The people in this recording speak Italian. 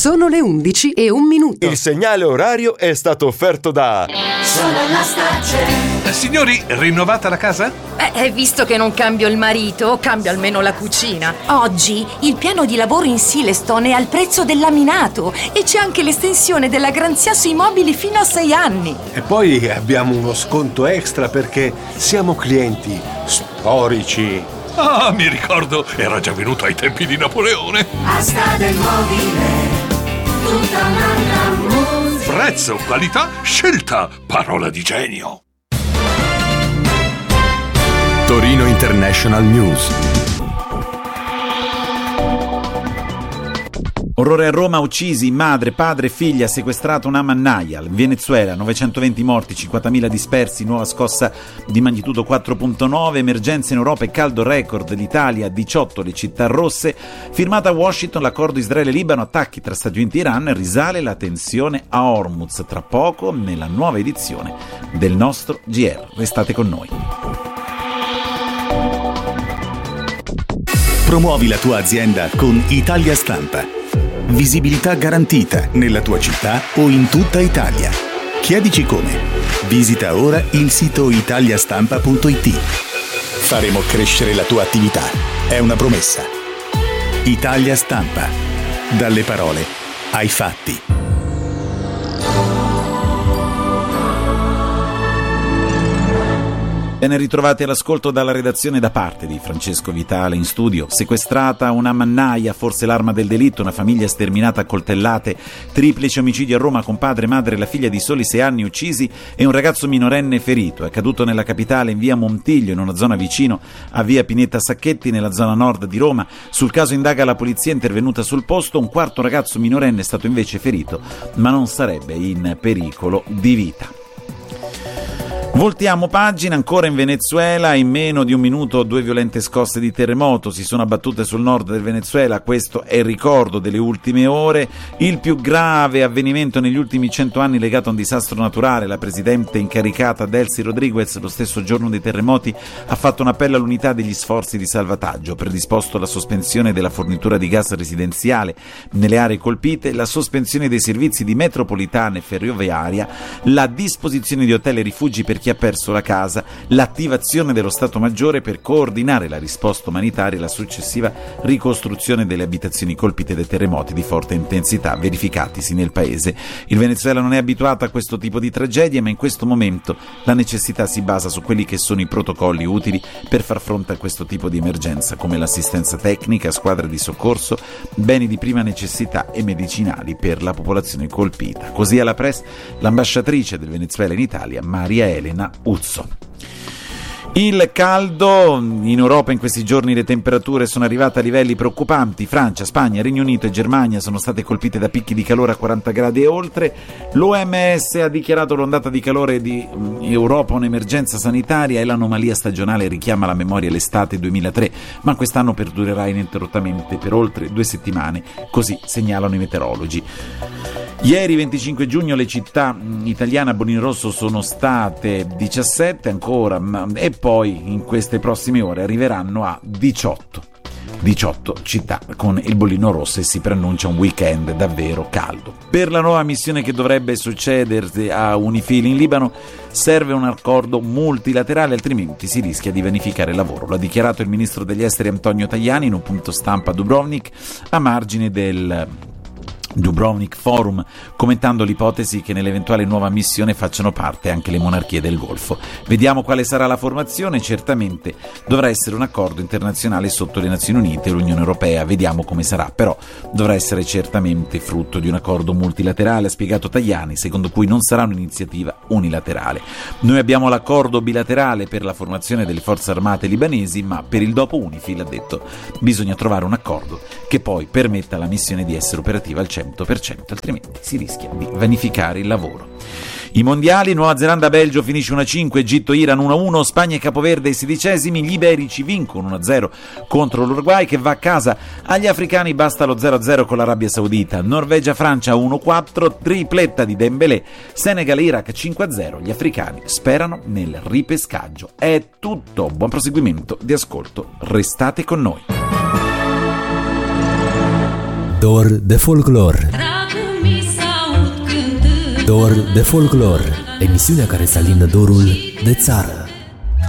Sono le 11:01. Il segnale orario è stato offerto da Signori, rinnovata la casa? Visto che non cambio il marito, cambio almeno la cucina. Oggi il piano di lavoro in Silestone è al prezzo del laminato e c'è anche l'estensione della garanzia sui mobili fino a 6 anni. E poi abbiamo uno sconto extra perché siamo clienti storici. Ah, mi ricordo, era già venuto ai tempi di Napoleone. Asta del mobile, tutta un'altra musica. Prezzo, qualità, scelta, parola di genio. Torino International News. Orrore a Roma, uccisi madre, padre e figlia, sequestrato una mannaia. In Venezuela 920 morti, 50.000 dispersi, nuova scossa di magnitudo 4.9, emergenze in Europa e caldo record, l'Italia 18 le città rosse. Firmata a Washington l'accordo Israele-Libano, attacchi tra Stati Uniti e Iran, risale la tensione a Hormuz. Tra poco nella nuova edizione del nostro GR. Restate con noi. Promuovi la tua azienda con Italia Stampa. Visibilità garantita nella tua città o in tutta Italia. Chiedici come. Visita ora il sito italiastampa.it. Faremo crescere la tua attività. È una promessa. Italia Stampa. Dalle parole ai fatti. Ben ritrovati all'ascolto dalla redazione da parte di Francesco Vitale in studio. Sequestrata una mannaia, forse l'arma del delitto, una famiglia sterminata a coltellate, triplice omicidio a Roma con padre, madre e la figlia di soli 6 anni uccisi e un ragazzo minorenne ferito. È accaduto nella capitale in via Montiglio, in una zona vicino a via Pineta Sacchetti, nella zona nord di Roma. Sul caso indaga la polizia intervenuta sul posto. Un quarto ragazzo minorenne è stato invece ferito, ma non sarebbe in pericolo di vita. Voltiamo pagina. Ancora in Venezuela, in meno di un minuto 2 violente scosse di terremoto si sono abbattute sul nord del Venezuela. Questo è il ricordo delle ultime ore, il più grave avvenimento negli ultimi 100 anni legato a un disastro naturale. La presidente incaricata Delcy Rodriguez, lo stesso giorno dei terremoti, ha fatto un appello all'unità degli sforzi di salvataggio, predisposto la sospensione della fornitura di gas residenziale nelle aree colpite, la sospensione dei servizi di metropolitana e ferroviaria, la disposizione di hotel e rifugi per chi ha perso la casa, l'attivazione dello Stato Maggiore per coordinare la risposta umanitaria e la successiva ricostruzione delle abitazioni colpite dai terremoti di forte intensità verificatisi nel paese. Il Venezuela non è abituato a questo tipo di tragedie, ma in questo momento la necessità si basa su quelli che sono i protocolli utili per far fronte a questo tipo di emergenza, come l'assistenza tecnica, squadre di soccorso, beni di prima necessità e medicinali per la popolazione colpita. Così alla press l'ambasciatrice del Venezuela in Italia, Maria Elena Uzzo. Il caldo in Europa in questi giorni, le temperature sono arrivate a livelli preoccupanti. Francia, Spagna, Regno Unito e Germania sono state colpite da picchi di calore a 40 gradi e oltre. L'OMS ha dichiarato l'ondata di calore di Europa un'emergenza sanitaria e l'anomalia stagionale richiama alla memoria l'estate 2003, ma quest'anno perdurerà ininterrottamente per oltre 2 settimane, così segnalano i meteorologi. Ieri 25 giugno le città italiane a bollino rosso sono state 17 ancora, e poi in queste prossime ore arriveranno a 18 città con il bollino rosso e si preannuncia un weekend davvero caldo. Per la nuova missione che dovrebbe succedersi a UNIFIL in Libano serve un accordo multilaterale, altrimenti si rischia di vanificare il lavoro. L'ha dichiarato il ministro degli esteri Antonio Tajani in un punto stampa a Dubrovnik a margine del Dubrovnik Forum, commentando l'ipotesi che nell'eventuale nuova missione facciano parte anche le monarchie del Golfo. Vediamo quale sarà la formazione. Certamente dovrà essere un accordo internazionale sotto le Nazioni Unite e l'Unione Europea, vediamo come sarà, però dovrà essere certamente frutto di un accordo multilaterale, ha spiegato Tajani, secondo cui non sarà un'iniziativa unilaterale. Noi abbiamo l'accordo bilaterale per la formazione delle forze armate libanesi, ma per il dopo UNIFIL, ha detto, bisogna trovare un accordo che poi permetta alla missione di essere operativa al 100%, altrimenti si rischia di vanificare il lavoro. I mondiali: Nuova Zelanda-Belgio finisce 1-5, Egitto-Iran 1-1, Spagna e Capoverde ai 16esimi, gli iberici vincono 1-0 contro l'Uruguay che va a casa, agli africani basta lo 0-0 con l'Arabia Saudita, Norvegia-Francia 1-4, tripletta di Dembélé, Senegal-Iraq 5-0, gli africani sperano nel ripescaggio. È tutto, buon proseguimento di ascolto, restate con noi. Dor de Folklore. Dor de folclor, emisiunea care să alindă dorul de țară.